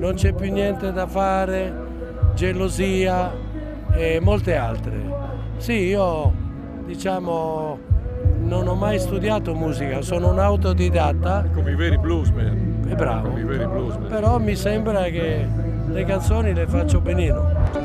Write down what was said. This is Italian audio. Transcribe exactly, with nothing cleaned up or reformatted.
non c'è più niente da fare, gelosia e molte altre. Sì, io diciamo non ho mai studiato musica, sono un autodidatta. Come i veri bluesman. È bravo. Come i veri bluesman. Però mi sembra che le canzoni le faccio benino.